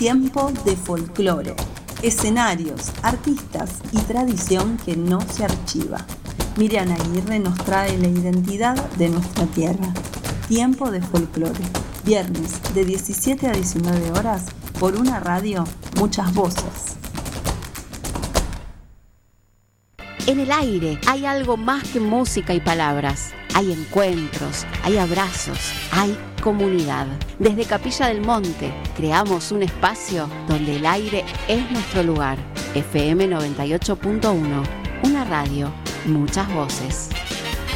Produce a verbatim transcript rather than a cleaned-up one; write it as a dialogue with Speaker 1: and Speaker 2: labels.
Speaker 1: Tiempo de folclore, escenarios, artistas y tradición que no se archiva. Miriam Aguirre nos trae la identidad de nuestra tierra. Tiempo de folclore, viernes de diecisiete a diecinueve horas por una radio, muchas voces.
Speaker 2: En el aire hay algo más que música y palabras. Hay encuentros, hay abrazos, hay comunidad. Desde Capilla del Monte creamos un espacio donde el aire es nuestro lugar. F M noventa y ocho punto uno, una radio, muchas voces.